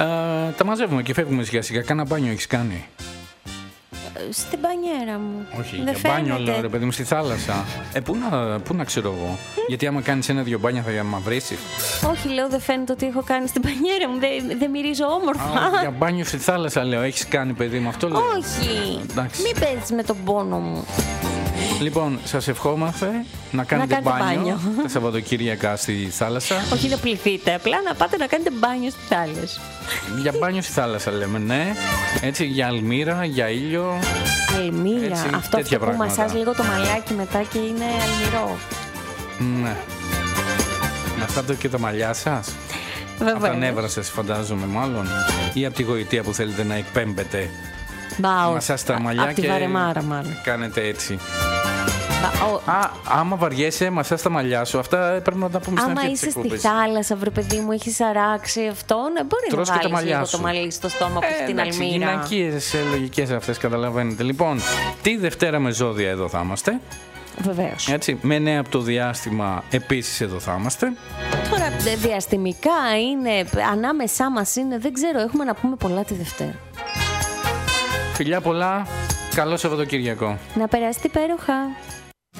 Τα μαζεύουμε και φεύγουμε σιγά σιγά. Κάνα μπάνιο έχεις κάνει? Στην μπανιέρα μου. Όχι, δεν για μπάνιο φαίνεται. λέω ρε παιδί μου, στη θάλασσα. Πού να ξέρω εγώ. Γιατί άμα κάνεις 1-2 μπάνια θα μαυρίσεις. Όχι, λέω, δεν φαίνεται ότι έχω κάνει στην μπανιέρα μου. Δεν μυρίζω όμορφα. Για μπάνιο στη θάλασσα λέω, έχεις κάνει παιδί μου, αυτό λέω. Όχι. Εντάξει. Μην παίζεις με τον πόνο μου. Λοιπόν, σας ευχόμαστε να κάνετε μπάνιο τα Σαββατοκύριακα στη θάλασσα. Όχι να πληθείτε, απλά να πάτε να κάνετε μπάνιο στη θάλασσα. Για μπάνιο στη θάλασσα λέμε, ναι. Έτσι, για αλμύρα, για ήλιο. Αλμύρα. Έτσι, αυτό τέτοια που πράγματα. μασάς λίγο το μαλάκι μετά και είναι αλμυρό. Ναι. Να φτάτε και τα μαλλιά σας. Από τα νεύρα σας φαντάζομαι μάλλον. Ή από τη γοητεία που θέλετε να εκπέμπετε. Μασάς τα μαλλιά από τη και βαρεμάρα μάλλον. κάνετε έτσι. Άμα βαριέσαι, μασάς τα μαλλιά σου. Αυτά πρέπει να τα πούμε στην αρχή της εκπομπής. Άμα είσαι στη θάλασσα, βρε παιδί μου, έχεις αράξει αυτό, μπορεί τρως να και τα βάλεις μαλλιά λίγο σου. το μαλλί στο στόμα που στην αλμύρα. Γυναικείες λογικές αυτές, καταλαβαίνετε. Λοιπόν, τη Δευτέρα με ζώδια εδώ θα είμαστε. Βεβαίως. Έτσι, με νέα από το διάστημα επίσης εδώ θα είμαστε. Τώρα διαστημικά είναι, ανάμεσά μας είναι, δεν ξέρω, έχουμε να πούμε πολλά τη Δευτέρα. Φιλιά πολλά, καλό Σαββατοκύριακο. Να περάσετε υπέροχα.